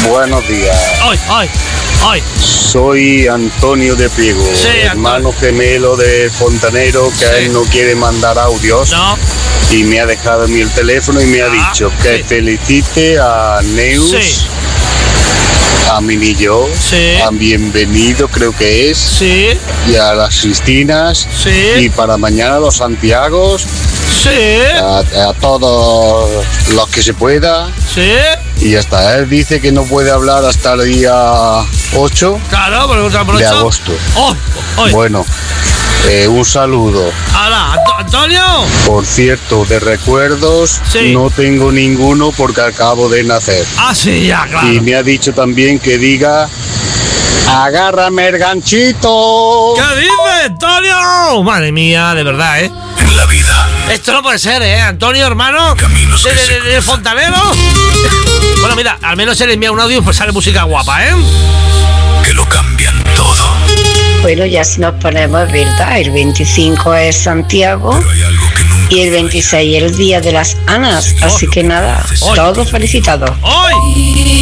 Buenos días. Ay. Soy Antonio de Priego, Sí, hermano gemelo de Fontanero, que a él no quiere mandar audios. No. Y me ha dejado a mí el teléfono y me ha dicho que felicite a Neus, Sí. a Minillo, Sí. a Bienvenido creo que es, Sí. y a las Cristinas, Sí. y para mañana los Santiagos, Sí. a todos los que se pueda. Sí. Y hasta él dice que no puede hablar hasta el día 8 Claro, por de eso. agosto. Hoy. Bueno, un saludo. Ahora, Antonio. Por cierto, de recuerdos Sí. no tengo ninguno porque acabo de nacer. Ah, sí, ya, claro. Y me ha dicho también que diga, agárrame el ganchito. ¿Qué dices, Antonio? Madre mía, de verdad, ¿eh? En la vida. Esto no puede ser, ¿eh? Antonio, hermano. Caminos que se De fontanero. Bueno, mira, al menos se le envía un audio, pues sale música guapa, ¿eh? Que lo cambian todo. Bueno, ya si nos ponemos, verdad, el 25 es Santiago Pero hay algo que nunca y el 26 es el Día de las Anas, así que nada, Oh. todos felicitados. ¡Hoy!